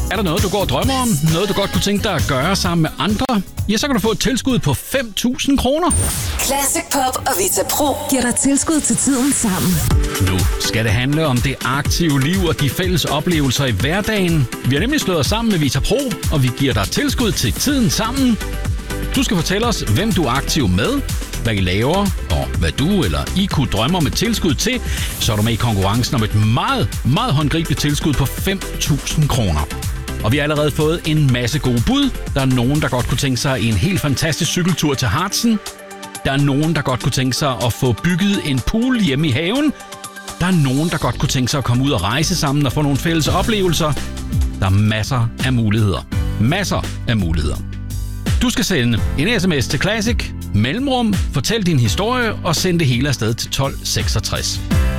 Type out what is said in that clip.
Er der noget, du går og drømmer om? Noget, du godt kunne tænke dig at gøre sammen med andre? Ja, så kan du få et tilskud på 5.000 kroner. Classic Pop og Vita Pro giver dig tilskud til tiden sammen. Nu skal det handle om det aktive liv og de fælles oplevelser i hverdagen. Vi har nemlig slået os sammen med Vita Pro, og vi giver dig tilskud til tiden sammen. Du skal fortælle os, hvem du er aktiv med, hvad I laver, og hvad du eller I kunne drømme om et tilskud til. Så er du med i konkurrencen om et meget, meget håndgribeligt tilskud på 5.000 kroner. Og vi har allerede fået en masse gode bud. Der er nogen, der godt kunne tænke sig en helt fantastisk cykeltur til Harzen. Der er nogen, der godt kunne tænke sig at få bygget en pool hjemme i haven. Der er nogen, der godt kunne tænke sig at komme ud og rejse sammen og få nogle fælles oplevelser. Der er masser af muligheder. Masser af muligheder. Du skal sende en sms til Classic, mellemrum, fortæl din historie og send det hele afsted til 1266.